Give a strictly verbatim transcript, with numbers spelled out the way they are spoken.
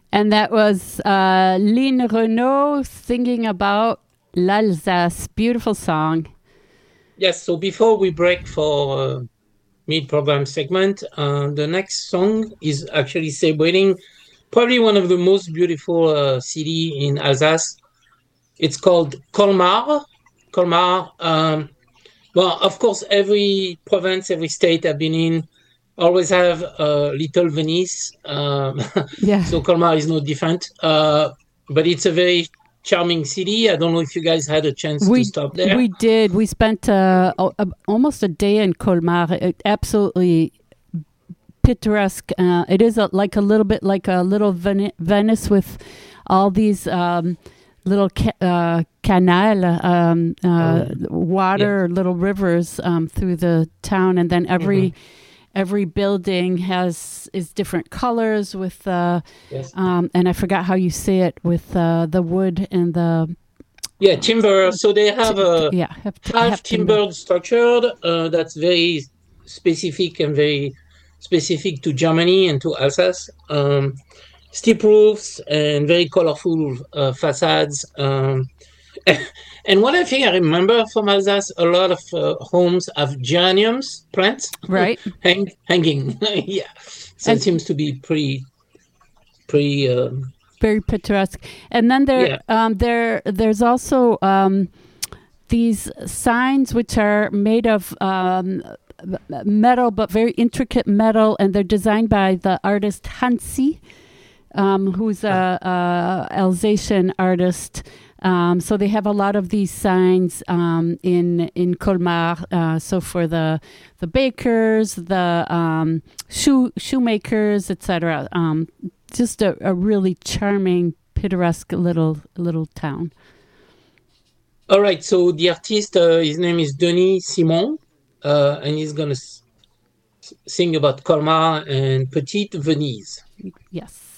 And that was uh, Lynn Renault singing about l'Alsace. Beautiful song. Yes, so before we break for uh, mid-program segment, uh, the next song is actually celebrating probably one of the most beautiful uh, city in Alsace. It's called Colmar. Colmar. Um, well, of course, every province, every state I've been in always have a little Venice. Um, Yeah. so Colmar is no different. Uh, but it's a very charming city. I don't know if you guys had a chance to We stop there. we did. We spent uh, a, a, almost a day in Colmar. It, absolutely picturesque. Uh, it is a, like a little bit like a little Ven- Venice with all these um, little ca- uh, canal, um, uh, Um, water, little rivers um, through the town, and then every every building has is different colors with uh, Yes. um, and I forgot how you say it with uh, the wood and the Yeah, timber. So they have t- a t- yeah have, half have timber. timbered structured uh, that's very specific and very specific to Germany and to Alsace. Um, steep roofs and very colorful uh, facades. Um, and one thing I remember from Alsace, a lot of uh, homes have geraniums plants Right. hang, hanging. Yeah, so And it seems to be pretty, pretty. Um, very picturesque. And then there, Yeah. um, there, there's also um, these signs which are made of um, metal, but very intricate metal, and they're designed by the artist Hansi, um, who's a, a Alsatian artist. Um, so they have a lot of these signs um, in in Colmar. Uh, so for the the bakers, the um, shoe shoemakers, et cetera. Um, just a, a really charming, picturesque little little town. All right, so the artist, uh, his name is Denis Simon, uh, and he's gonna s- sing about Colmar and Petite Venise. Yes.